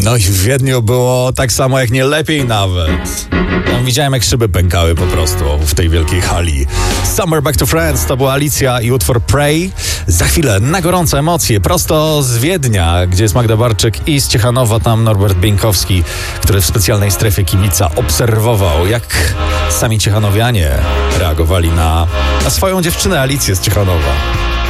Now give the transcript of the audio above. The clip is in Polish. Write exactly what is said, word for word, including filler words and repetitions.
No i w Wiedniu było tak samo, jak nie lepiej nawet. Tam widziałem, jak szyby pękały po prostu w tej wielkiej hali. Summer Back to Friends to była Alicja i utwór Pray. Za chwilę na gorące emocje, prosto z Wiednia, gdzie jest Magda Barczyk, i z Ciechanowa tam Norbert Bieńkowski, który w specjalnej strefie kibica obserwował, jak sami ciechanowianie reagowali na, na swoją dziewczynę Alicję z Ciechanowa.